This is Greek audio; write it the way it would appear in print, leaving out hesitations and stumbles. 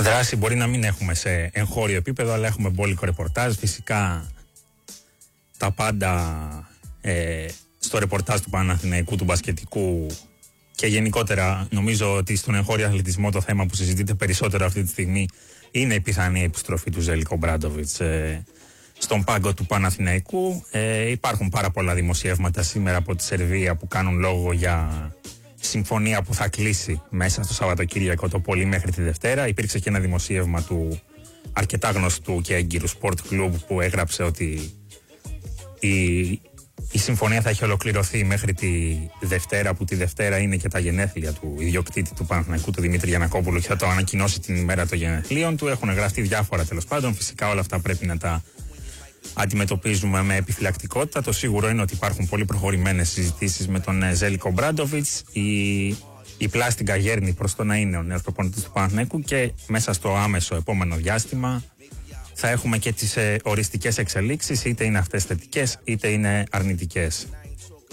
Δράση μπορεί να μην έχουμε σε εγχώριο επίπεδο, αλλά έχουμε μπόλικο ρεπορτάζ. Φυσικά τα πάντα στο ρεπορτάζ του Παναθηναϊκού, του μπασκετικού και γενικότερα νομίζω ότι στον εγχώριο αθλητισμό το θέμα που συζητείται περισσότερο αυτή τη στιγμή είναι η πιθανή επιστροφή του Ζέλικο Μπράντοβιτς στον πάγκο του Παναθηναϊκού. Υπάρχουν πάρα πολλά δημοσιεύματα σήμερα από τη Σερβία που κάνουν λόγο για συμφωνία που θα κλείσει μέσα στο Σαββατοκύριακο το πολύ μέχρι τη Δευτέρα. Υπήρξε και ένα δημοσίευμα του αρκετά γνωστού και έγκυρου Sport Club που έγραψε ότι η συμφωνία θα έχει ολοκληρωθεί μέχρι τη Δευτέρα, που τη Δευτέρα είναι και τα γενέθλια του ιδιοκτήτη του Παναθηναϊκού, του Δημήτρη Γιαννακόπουλου, και θα το ανακοινώσει την ημέρα των γενεθλίων του. Έχουν γραφτεί διάφορα τέλος πάντων. Φυσικά όλα αυτά πρέπει να τα αντιμετωπίζουμε με επιφυλακτικότητα. Το σίγουρο είναι ότι υπάρχουν πολύ προχωρημένες συζητήσεις με τον Ζέλικο Μπράντοβιτς. Η πλάστιγκα γέρνει προς το να είναι ο νέος προπονητής του Παναθηναϊκού και μέσα στο άμεσο επόμενο διάστημα θα έχουμε και τις οριστικές εξελίξεις, είτε είναι αυτές θετικές είτε είναι αρνητικές.